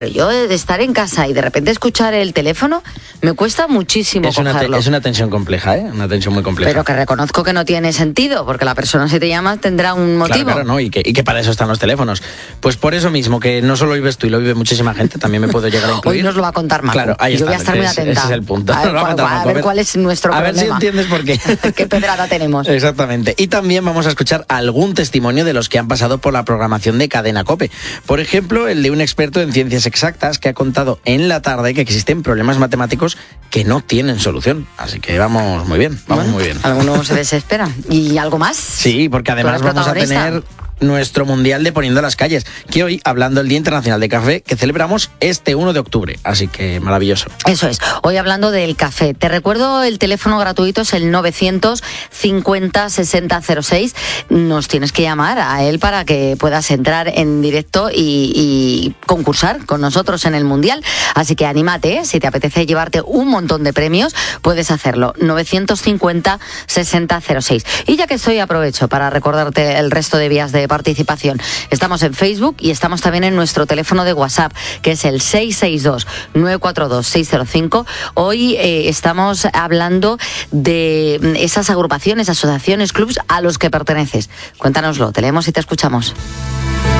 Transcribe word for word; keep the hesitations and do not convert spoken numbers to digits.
Yo de estar en casa y de repente escuchar el teléfono me cuesta muchísimo es una, cogerlo. te, es una tensión compleja, ¿eh? Una tensión muy compleja. Pero que reconozco que no tiene sentido, porque la persona si te llama tendrá un motivo. Claro, claro, no, y que, y que para eso están los teléfonos. Pues por eso mismo, que no solo vives tú y lo vive muchísima gente, también me puedo llegar a incluir. Hoy nos lo va a contar Marco. Claro, ahí Yo está, voy a estar muy ese, atenta. ese es el punto. A ver, Cuál, a, a ver cuál es nuestro a problema. A ver si entiendes por qué. ¿Qué pedrada tenemos? Exactamente. Y también vamos a escuchar algún testimonio de los que han pasado por la programación de Cadena COPE. Por ejemplo, el de un experto en ciencias exactas que ha contado en la tarde que existen problemas matemáticos que no tienen solución. Así que vamos muy bien, vamos bueno, muy bien. Algunos se desesperan. ¿Y algo más? Sí, porque además vamos a tener nuestro Mundial de Poniendo las Calles, que hoy, hablando del Día Internacional de Café, que celebramos este uno de octubre, así que maravilloso. Eso es, hoy hablando del café. Te recuerdo, el teléfono gratuito es el novecientos cincuenta sesenta cero seis. Nos tienes que llamar a él para que puedas entrar en directo y, y concursar con nosotros en el Mundial. Así que anímate, ¿eh? Si te apetece llevarte un montón de premios, puedes hacerlo. novecientos cincuenta sesenta cero seis. Y ya que estoy, aprovecho para recordarte el resto de vías de participación. Estamos en Facebook y estamos también en nuestro teléfono de WhatsApp, que es el seis seis dos nueve cuatro dos seis cero cinco. Hoy eh, estamos hablando de esas agrupaciones, asociaciones, clubs a los que perteneces. Cuéntanoslo, te leemos y te escuchamos.